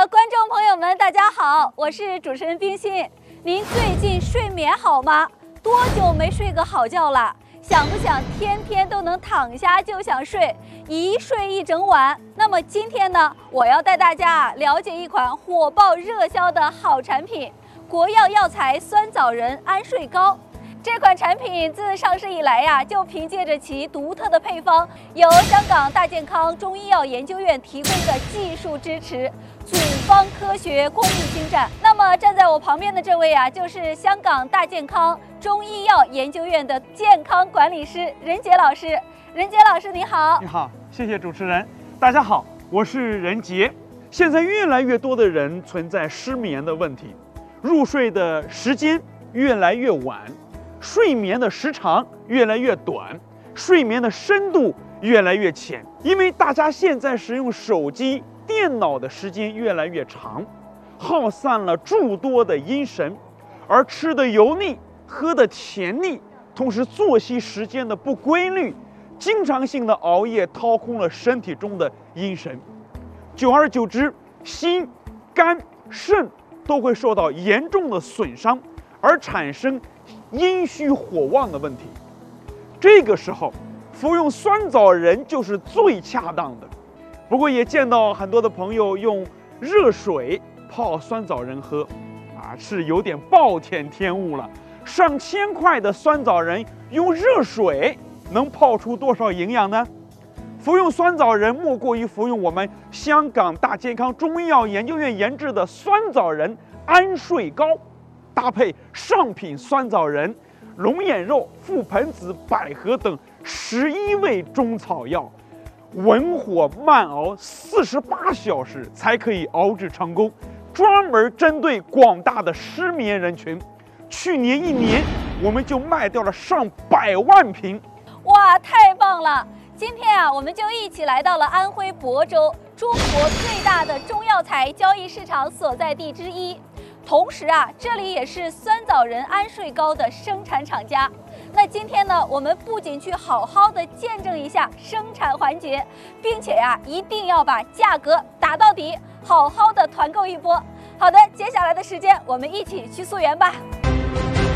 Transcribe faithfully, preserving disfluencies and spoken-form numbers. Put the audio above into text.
观众朋友们，大家好，我是主持人冰心。您最近睡眠好吗？多久没睡个好觉了？想不想天天都能躺下就想睡，一睡一整晚？那么今天呢，我要带大家了解一款火爆热销的好产品——国药药材酸枣仁安睡膏。这款产品自上市以来呀，就凭借着其独特的配方，由香港大健康中医药研究院提供的技术支持，组方科学，工艺精湛。那么站在我旁边的这位啊，就是香港大健康中医药研究院的健康管理师任杰老师。任杰老师，你好。 你好，谢谢主持人。大家好，我是任杰。现在越来越多的人存在失眠的问题，入睡的时间越来越晚。睡眠的时长越来越短，睡眠的深度越来越浅，因为大家现在使用手机、电脑的时间越来越长，耗散了诸多的阴神，而吃的油腻、喝的甜腻，同时作息时间的不规律，经常性的熬夜掏空了身体中的阴神，久而久之，心、肝、肾都会受到严重的损伤，而产生阴虚火旺的问题。这个时候服用酸枣仁就是最恰当的。不过也见到很多的朋友用热水泡酸枣仁喝，啊，是有点暴殄天物了。上千块的酸枣仁用热水能泡出多少营养呢？服用酸枣仁莫过于服用我们香港大健康中医药研究院研制的酸枣仁安睡膏，搭配上品酸枣仁、龙眼肉、覆盆子、百合等十一味中草药，文火慢熬四十八小时才可以熬制成功，专门针对广大的失眠人群。去年一年，我们就卖掉了上百万瓶。 哇，太棒了！今天啊，我们就一起来到了安徽亳州，中国最大的中药材交易市场所在地之一。同时啊，这里也是酸枣仁安睡膏的生产厂家。那今天呢，我们不仅去好好的见证一下生产环节，并且呀、啊，一定要把价格打到底，好好的团购一波。好的，接下来的时间我们一起去溯源吧。